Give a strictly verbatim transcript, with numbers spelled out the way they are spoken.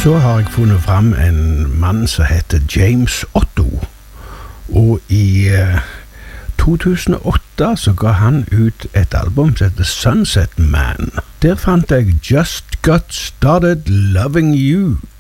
Så har jeg funnet fram en mann som heter James Otto, og i uh, to tusen og åtte så ga han ut et album som heter Sunset Man. Der fant jeg Just Got Started Loving You.